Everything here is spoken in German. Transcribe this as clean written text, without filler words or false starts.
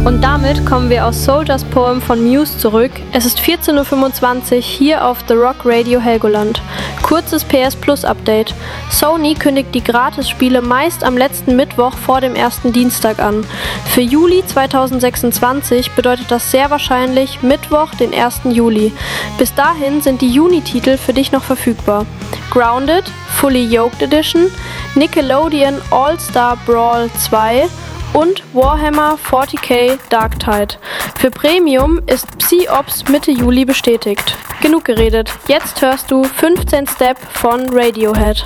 Und damit kommen wir aus Soldiers Poem von Muse zurück. Es ist 14.25 Uhr hier auf The Rock Radio Helgoland. Kurzes PS Plus Update. Sony kündigt die Gratisspiele meist am letzten Mittwoch vor dem ersten Dienstag an. Für Juli 2026 bedeutet das sehr wahrscheinlich Mittwoch, den 1. Juli. Bis dahin sind die Juni-Titel für dich noch verfügbar. Grounded, Fully Yoked Edition, Nickelodeon All-Star Brawl 2 und Warhammer 40k Dark Tide. Für Premium ist Psy-Ops Mitte Juli bestätigt. Genug geredet, jetzt hörst du 15 Step von Radiohead.